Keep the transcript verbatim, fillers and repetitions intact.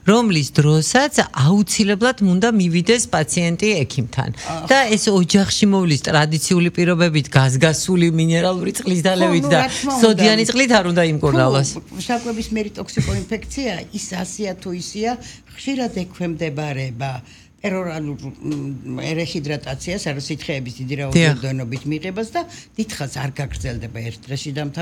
რომლის დროსაც აუცილებლად უნდა მივიდეს პაციენტი ექიმთან. და ეს ოჯახში მოვლის ტრადიციული პირობებით გაზგასული მინერალური წყლის დალევით და სოდიანი წყლით არ უნდა იმკურნალოს. საკვებისმიერი ტოქსიკოინფექცია ის ასია თუ ისია, ხშირად ექვემდებარება ერორალურ ერეჰიდრატაციას, არა სითხეების დიდი რაოდენობით მიღებას და დიდხანს არ გაგრძელდება ერთ დღეში დამთავრება.